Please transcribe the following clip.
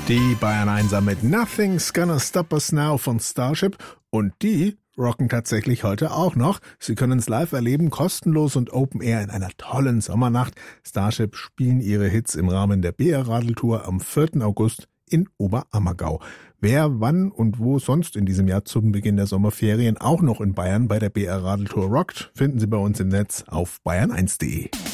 Die Bayern Einser mit Nothing's Gonna Stop Us Now von Starship und die rocken tatsächlich heute auch noch. Sie können es live erleben, kostenlos und Open Air in einer tollen Sommernacht. Starship spielen ihre Hits im Rahmen der BR-Radeltour am 4. August in Oberammergau. Wer, wann und wo sonst in diesem Jahr zum Beginn der Sommerferien auch noch in Bayern bei der BR-Radeltour rockt, finden Sie bei uns im Netz auf bayern1.de.